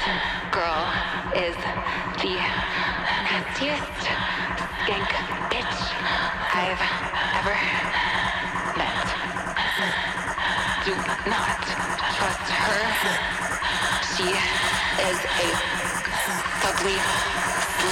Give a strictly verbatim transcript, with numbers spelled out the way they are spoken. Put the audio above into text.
girl is the nastiest skank bitch I've ever met. Do not trust her. She is a fugly